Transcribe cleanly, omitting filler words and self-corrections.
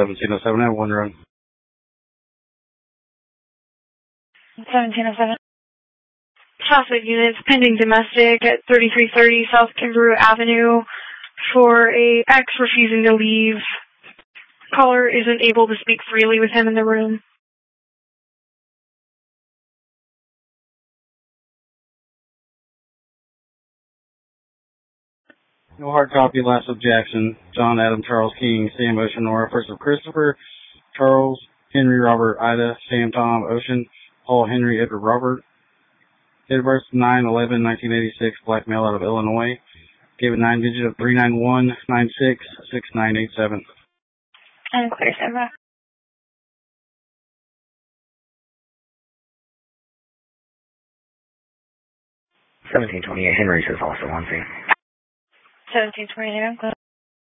1707, have one run. 1707. Traffic units pending domestic at 3330 South Kangaroo Avenue for a ex refusing to leave. Caller isn't able to speak freely with him in the room. No hard copy, last of Jackson, John, Adam, Charles, King, Sam, Ocean, Nora, first of Christopher, Charles, Henry, Robert, Ida, Sam, Tom, Ocean, Paul, Henry, Edward, Robert. Date of birth 9/11/1986, black male out of Illinois. Gave a 9-digit of 391966987. And clear, Sarah. 1728 Henry says also on scene. 1728,